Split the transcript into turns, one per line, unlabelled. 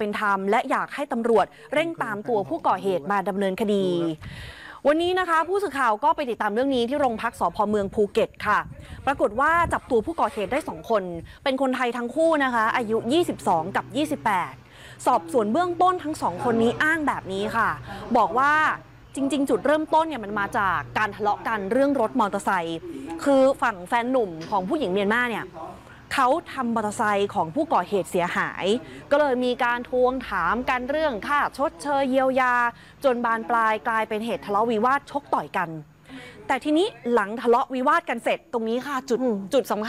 เป็นธรรมและอยากให้ตำรวจเร่งตามตัวผู้ก่อเหตุมาดำเนินคดีวันนี้นะคะผู้สื่อข่าวก็ไปติดตามเรื่องนี้ที่โรงพักสภ.เมืองภูเก็ตค่ะปรากฏว่าจับตัวผู้ก่อเหตุได้2คนเป็นคนไทยทั้งคู่นะคะอายุ22กับ28สอบสวนเบื้องต้นทั้ง2คนนี้อ้างแบบนี้ค่ะบอกว่าจริงๆจุดเริ่มต้นเนี่ยมันมาจากการทะเลาะกันเรื่องรถมอเตอร์ไซค์คือฝั่งแฟนหนุ่มของผู้หญิงเมียนมาเนี่ยเขาทำมอเตอร์ไซค์ของผู้ก่อเหตุเสียหายก็เลยมีการทวงถามกันเรื่องค่าชดเชยเยียวยาจนบานปลายกลายเป็นเหตุทะเลาะวิวาทชกต่อยกันแต่ทีนี้หลังทะเลาะวิวาทกันเสร็จตรงนี้ค่ะจุดสำคัญ